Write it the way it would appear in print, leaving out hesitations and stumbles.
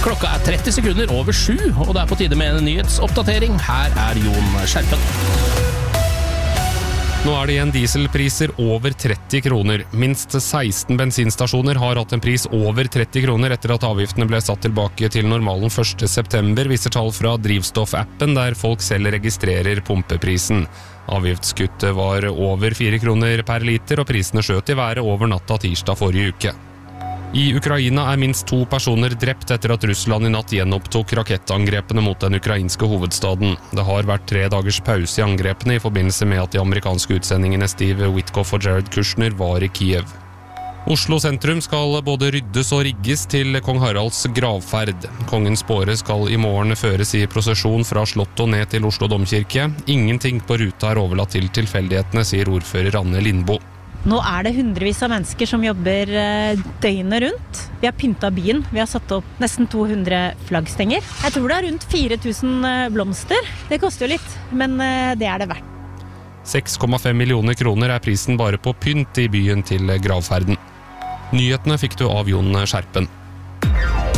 Klokka 30 sekunder over 7, og det på tide med en nyhetsoppdatering. Her Jon Skjerpen. Nå det igjen dieselpriser over 30 kroner. Minst 16 bensinstasjoner har hatt en pris over 30 kroner etter at avgiftene ble satt tilbake til normalen 1. september, viser tall fra drivstoffappen der folk selv registrerer pumpeprisen. Avgiftskuttet var over 4 kroner per liter, og prisene skjøt i været over natta tirsdag forrige uke. I Ukraina minst 2 personer drept etter at Russland i natt gjenopptok rakettangrepene mot den ukrainske hovedstaden. Det har vært 3 dagers pause i angrepene i forbindelse med at de amerikanske utsendingene Steve Witkoff og Jared Kushner var i Kiev. Oslo sentrum skal både ryddes og rigges til kong Haralds gravferd. Kongens båre skal i morgen føres i prosesjon fra Slottet og ned til Oslo domkirke. Ingenting på ruta overlatt til tilfeldighetene, sier ordfører Anne Lindbo. Nå det hundrevis av mennesker som jobber døgnet rundt. Vi har pyntet byen. Vi har satt opp nesten 200 flaggstenger. Jeg tror det rundt 4000 blomster. Det koster jo litt, men det det verdt. 6,5 millioner kroner prisen bare på pynt i byen til gravferden. Nyhetene fikk du av Jon Skjerpen.